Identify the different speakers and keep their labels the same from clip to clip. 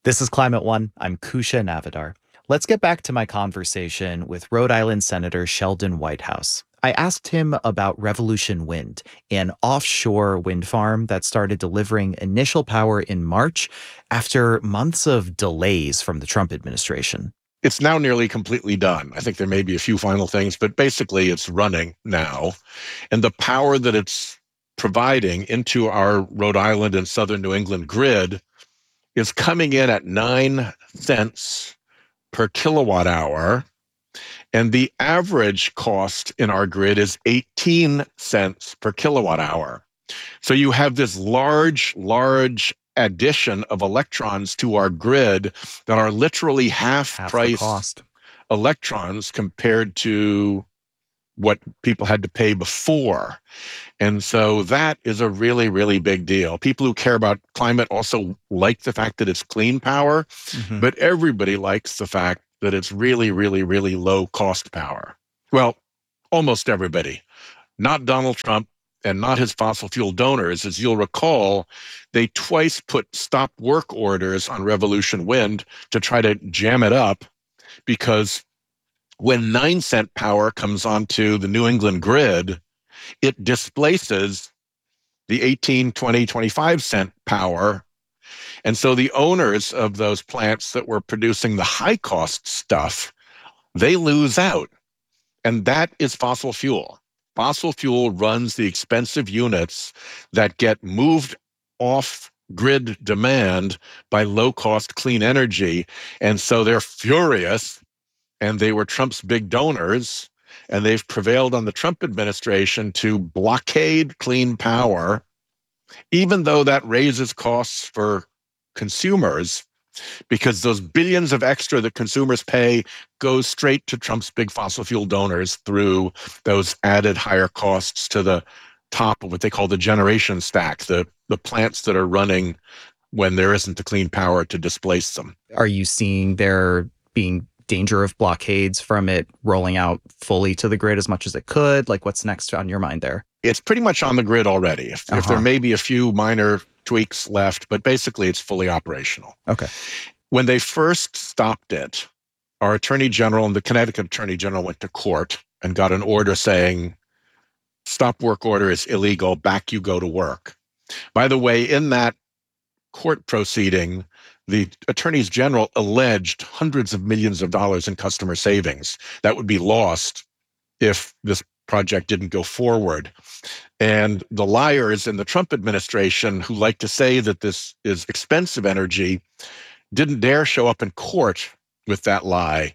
Speaker 1: This is Climate One. I'm Kusha Navidar. Let's get back to my conversation with Rhode Island Senator Sheldon Whitehouse. I asked him about Revolution Wind, an offshore wind farm that started delivering initial power in March after months of delays from the Trump administration.
Speaker 2: It's now nearly completely done. I think there may be a few final things, but basically it's running now. And the power that it's providing into our Rhode Island and Southern New England grid is coming in at 9 cents per kilowatt hour. And the average cost in our grid is 18 cents per kilowatt hour. So you have this large addition of electrons to our grid that are literally half price
Speaker 1: cost
Speaker 2: electrons compared to what people had to pay before. And so that is a really, really big deal. People who care about climate also like the fact that it's clean power, but everybody likes the fact that it's really, really, really low cost power. Well, almost everybody. Not Donald Trump and not his fossil fuel donors. As you'll recall, they twice put stop work orders on Revolution Wind to try to jam it up, because when 9-cent power comes onto the New England grid, it displaces the 18, 20, 25-cent power. And so the owners of those plants that were producing the high-cost stuff, they lose out. And that is fossil fuel. Fossil fuel runs the expensive units that get moved off grid demand by low-cost clean energy. And so they're furious, and they were Trump's big donors, and they've prevailed on the Trump administration to blockade clean power, even though that raises costs for consumers, because those billions of extra that consumers pay goes straight to Trump's big fossil fuel donors through those added higher costs to the top of what they call the generation stack, the plants that are running when there isn't the clean power to displace them.
Speaker 1: Are you seeing there being danger of blockades from it rolling out fully to the grid as much as it could? Like, what's next on your mind there?
Speaker 2: It's pretty much on the grid already. If there may be a few minor tweaks left, but basically it's fully operational.
Speaker 1: Okay.
Speaker 2: When they first stopped it, our attorney general and the Connecticut attorney general went to court and got an order saying, stop work order is illegal, back you go to work. By the way, in that court proceeding, the attorneys general alleged hundreds of millions of dollars in customer savings that would be lost if this project didn't go forward. And the liars in the Trump administration, who like to say that this is expensive energy, didn't dare show up in court with that lie.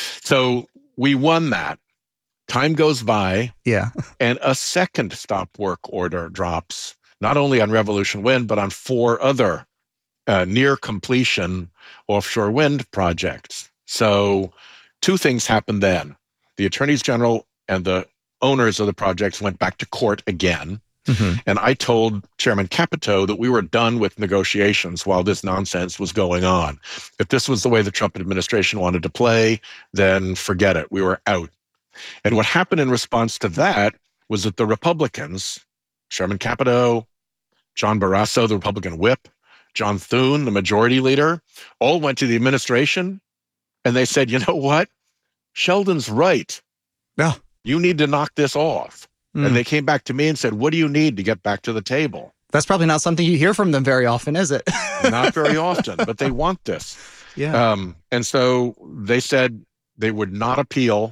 Speaker 2: So we won that. Time goes by.
Speaker 1: Yeah.
Speaker 2: And a second stop work order drops, not only on Revolution Wind, but on 4 other near completion offshore wind projects. So 2 things happened then. The attorneys general and the owners of the projects went back to court again. And I told Chairman Capito that we were done with negotiations while this nonsense was going on. If this was the way the Trump administration wanted to play, then forget it. We were out. And what happened in response to that was that the Republicans, Chairman Capito, John Barrasso, the Republican whip, John Thune, the majority leader, all went to the administration and they said, you know what? Sheldon's right.
Speaker 1: Yeah.
Speaker 2: You need to knock this off. And they came back to me and said, what do you need to get back to the table?
Speaker 1: That's probably not something you hear from them very often, is it?
Speaker 2: Not very often, but they want this.
Speaker 1: Yeah.
Speaker 2: And so they said they would not appeal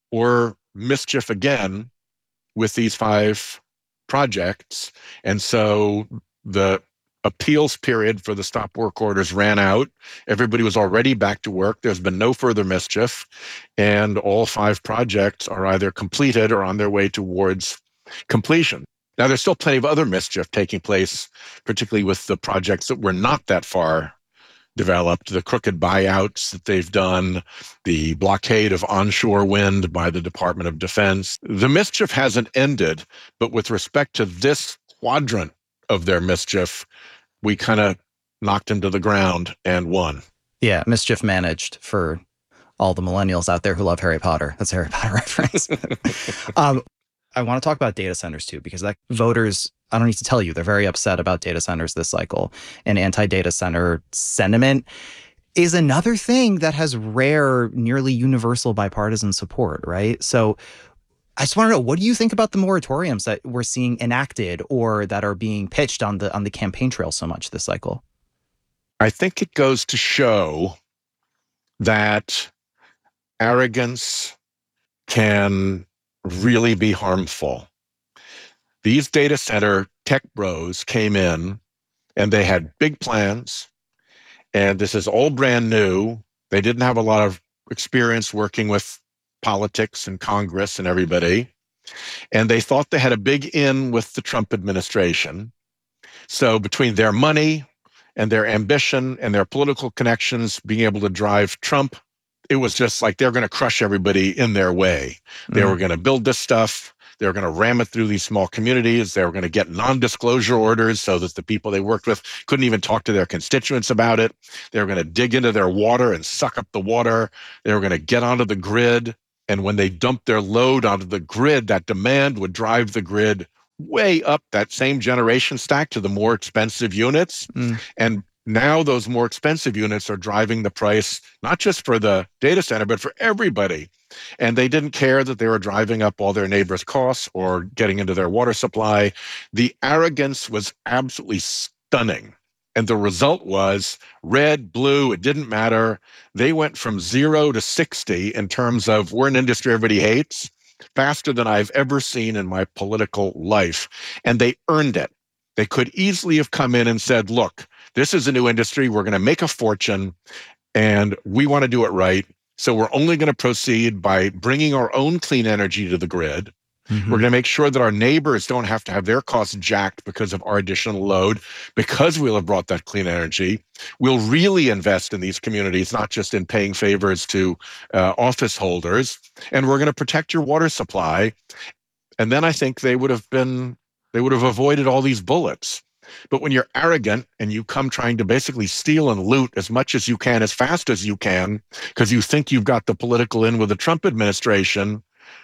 Speaker 2: or mischief again with these 5 projects. And so the appeals period for the stop work orders ran out. Everybody was already back to work. There's been no further mischief. And all 5 projects are either completed or on their way towards completion. Now, there's still plenty of other mischief taking place, particularly with the projects that were not that far developed, the crooked buyouts that they've done, the blockade of onshore wind by the Department of Defense. The mischief hasn't ended, but with respect to this quadrant of their mischief, we kind of knocked him to the ground and won.
Speaker 1: Yeah, mischief managed for all the millennials out there who love Harry Potter. That's a Harry Potter reference. I want to talk about data centers too, because voters I don't need to tell you, they're very upset about data centers this cycle. And anti-data center sentiment is another thing that has rare, nearly universal bipartisan support, right? So I just want to know, what do you think about the moratoriums that we're seeing enacted or that are being pitched on the campaign trail so much this cycle?
Speaker 2: I think it goes to show that arrogance can really be harmful. These data center tech bros came in and they had big plans, and this is all brand new. They didn't have a lot of experience working with politics and Congress and everybody. And they thought they had a big in with the Trump administration. So between their money and their ambition and their political connections being able to drive Trump, it was just like they're going to crush everybody in their way. They were going to build this stuff. They were going to ram it through these small communities. They were going to get non-disclosure orders so that the people they worked with couldn't even talk to their constituents about it. They were going to dig into their water and suck up the water. They were going to get onto the grid. And when they dumped their load onto the grid, that demand would drive the grid way up that same generation stack to the more expensive units. And now those more expensive units are driving the price, not just for the data center, but for everybody. And they didn't care that they were driving up all their neighbors' costs or getting into their water supply. The arrogance was absolutely stunning. And the result was red, blue, it didn't matter. They went from 0 to 60 in terms of we're an industry everybody hates, faster than I've ever seen in my political life. And they earned it. They could easily have come in and said, look, this is a new industry. We're going to make a fortune and we want to do it right. So we're only going to proceed by bringing our own clean energy to the grid. We're going to make sure that our neighbors don't have to have their costs jacked because of our additional load, because we'll have brought that clean energy. We'll really invest in these communities, not just in paying favors to office holders. And we're going to protect your water supply. And then I think they would have avoided all these bullets. But when you're arrogant and you come trying to basically steal and loot as much as you can, as fast as you can, because you think you've got the political in with the Trump administration,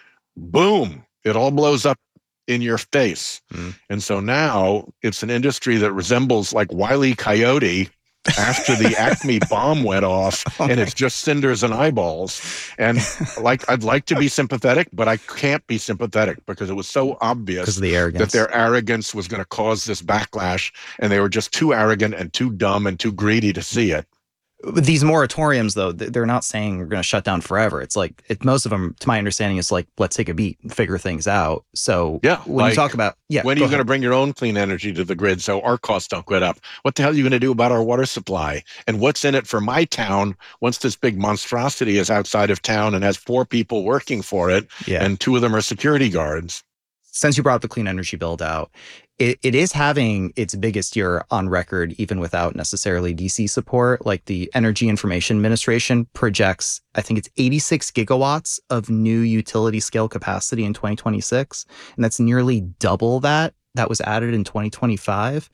Speaker 2: boom, it all blows up in your face. And so now it's an industry that resembles like Wile E. Coyote after the Acme bomb went off, and it's just cinders and eyeballs. And like, I'd like to be sympathetic, but I can't be sympathetic because it was so obvious
Speaker 1: the arrogance.
Speaker 2: that their arrogance was going to cause this backlash, and they were just too arrogant and too dumb and too greedy to see it.
Speaker 1: These moratoriums, though, they're not saying we're going to shut down forever. It's like most of them, to my understanding, is like, let's take a beat and figure things out. So when you talk about,
Speaker 2: when are you going to bring your own clean energy to the grid so our costs don't go up? What the hell are you going to do about our water supply? And what's in it for my town once this big monstrosity is outside of town and has 4 people working for it, and 2 of them are security guards?
Speaker 1: Since you brought up the clean energy build out, it is having its biggest year on record, even without necessarily DC support. Like the Energy Information Administration projects, I think it's 86 gigawatts of new utility scale capacity in 2026. And that's nearly double that was added in 2025.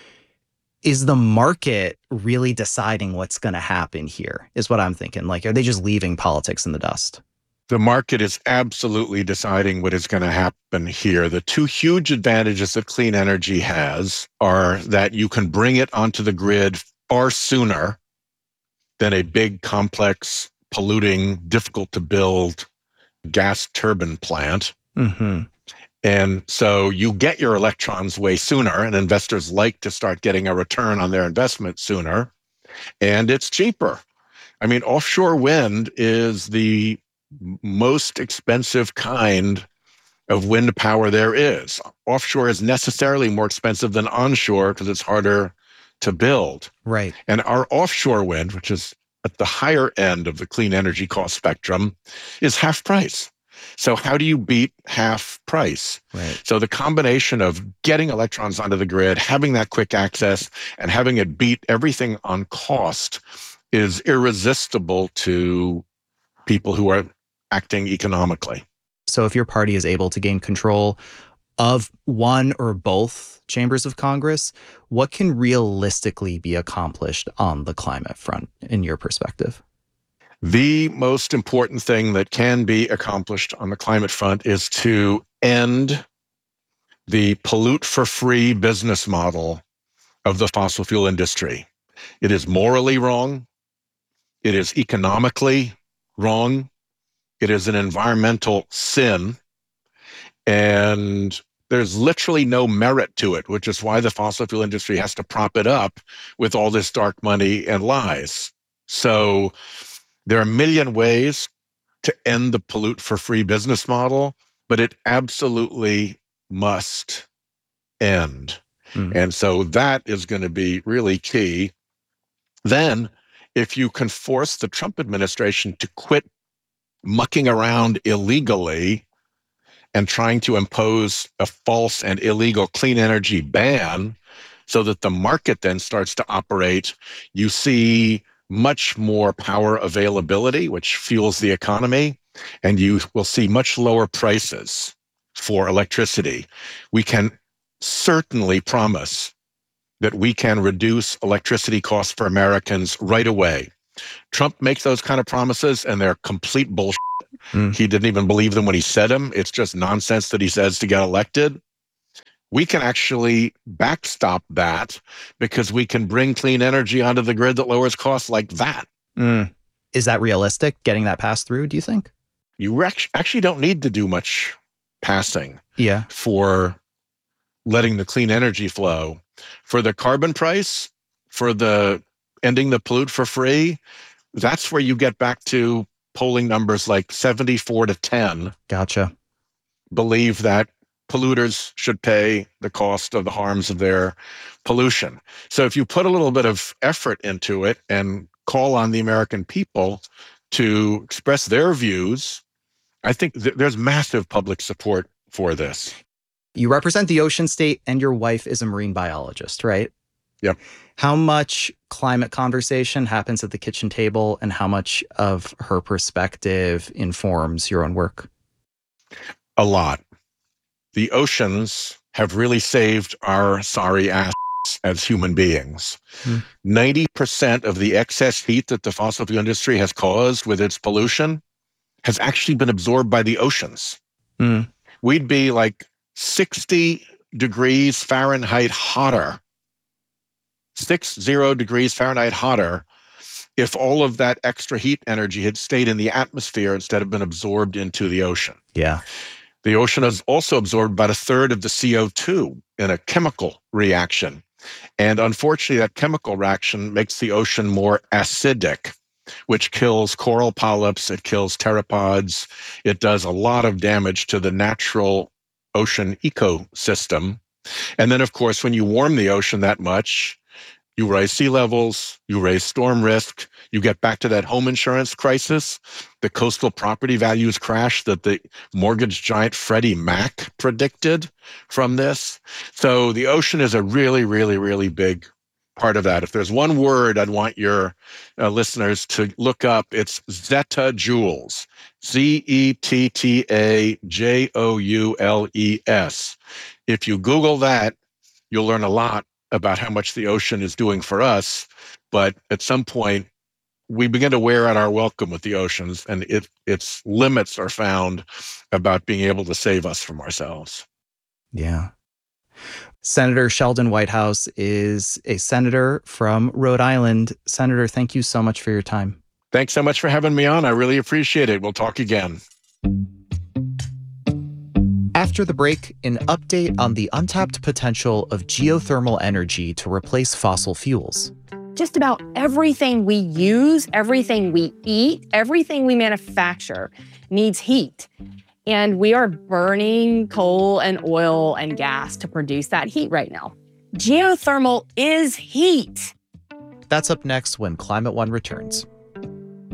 Speaker 1: Is the market really deciding what's going to happen here, is what I'm thinking. Like, are they just leaving politics in the dust?
Speaker 2: The market is absolutely deciding what is going to happen here. The 2 huge advantages that clean energy has are that you can bring it onto the grid far sooner than a big, complex, polluting, difficult to build gas turbine plant. And so you get your electrons way sooner, and investors like to start getting a return on their investment sooner, and it's cheaper. I mean, offshore wind is the most expensive kind of wind power there is. Offshore is necessarily more expensive than onshore because it's harder to build.
Speaker 1: Right.
Speaker 2: And our offshore wind, which is at the higher end of the clean energy cost spectrum, is half price. So how do you beat half price?
Speaker 1: Right.
Speaker 2: So the combination of getting electrons onto the grid, having that quick access, and having it beat everything on cost is irresistible to people who are acting economically.
Speaker 1: So if your party is able to gain control of one or both chambers of Congress, what can realistically be accomplished on the climate front, in your perspective?
Speaker 2: The most important thing that can be accomplished on the climate front is to end the pollute for free business model of the fossil fuel industry. It is morally wrong. It is economically wrong. It is an environmental sin. And there's literally no merit to it, which is why the fossil fuel industry has to prop it up with all this dark money and lies. So there are a million ways to end the pollute for free business model, but it absolutely must end. And so that is going to be really key. Then, if you can force the Trump administration to quit mucking around illegally and trying to impose a false and illegal clean energy ban so that the market then starts to operate, you see much more power availability, which fuels the economy, and you will see much lower prices for electricity. We can certainly promise that we can reduce electricity costs for Americans right away. Trump makes those kind of promises and they're complete bullshit. He didn't even believe them when he said them. It's just nonsense that he says to get elected. We can actually backstop that because we can bring clean energy onto the grid that lowers costs like that.
Speaker 1: Is that realistic, getting that passed through, do you think?
Speaker 2: You actually don't need to do much passing for letting the clean energy flow. For the carbon price, for the ending the pollute for free, that's where you get back to polling numbers like 74-10.
Speaker 1: Gotcha.
Speaker 2: Believe that polluters should pay the cost of the harms of their pollution. So if you put a little bit of effort into it and call on the American people to express their views, I think there's massive public support for this.
Speaker 1: You represent the ocean state and your wife is a marine biologist, right?
Speaker 2: Yep.
Speaker 1: How much climate conversation happens at the kitchen table and how much of her perspective informs your own work?
Speaker 2: A lot. The oceans have really saved our sorry ass as human beings. 90% of the excess heat that the fossil fuel industry has caused with its pollution has actually been absorbed by the oceans. We'd be like 60 degrees Fahrenheit hotter, 60 degrees Fahrenheit hotter, if all of that extra heat energy had stayed in the atmosphere instead of been absorbed into the ocean.
Speaker 1: Yeah.
Speaker 2: The ocean has also absorbed about a third of the CO2 in a chemical reaction. And unfortunately, that chemical reaction makes the ocean more acidic, which kills coral polyps, it kills pteropods, it does a lot of damage to the natural ocean ecosystem. And then, of course, when you warm the ocean that much, you raise sea levels, you raise storm risk, you get back to that home insurance crisis, the coastal property values crash that the mortgage giant Freddie Mac predicted from this. So the ocean is a really, really, really big part of that. If there's one word I'd want your listeners to look up, it's zettajoules, Zetttajoules. If you Google that, you'll learn a lot about how much the ocean is doing for us. But at some point, we begin to wear out our welcome with the oceans, and its limits are found about being able to save us from ourselves.
Speaker 1: Yeah. Senator Sheldon Whitehouse is a senator from Rhode Island. Senator, thank you so much for your time.
Speaker 2: Thanks so much for having me on. I really appreciate it. We'll talk again.
Speaker 1: After the break, an update on the untapped potential of geothermal energy to replace fossil fuels.
Speaker 3: Just about everything we use, everything we eat, everything we manufacture needs heat. And we are burning coal and oil and gas to produce that heat right now. Geothermal is heat.
Speaker 1: That's up next when Climate One returns.